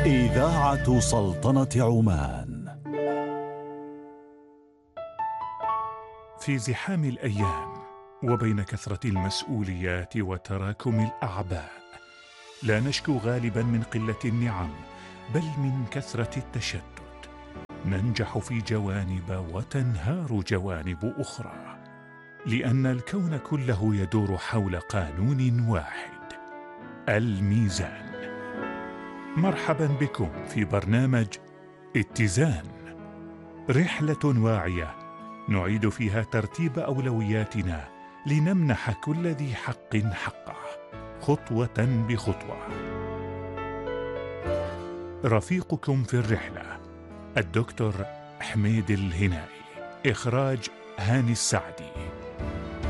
إذاعة سلطنة عمان. في زحام الأيام وبين كثرة المسؤوليات وتراكم الأعباء، لا نشكو غالبا من قلة النعم، بل من كثرة التشتت. ننجح في جوانب وتنهار جوانب أخرى، لأن الكون كله يدور حول قانون واحد: الميزان. مرحبا بكم في برنامج اتزان، رحلة واعية نعيد فيها ترتيب أولوياتنا لنمنح كل ذي حق حقه، خطوة بخطوة. رفيقكم في الرحلة الدكتور حميد الهنائي، إخراج هاني السعدي.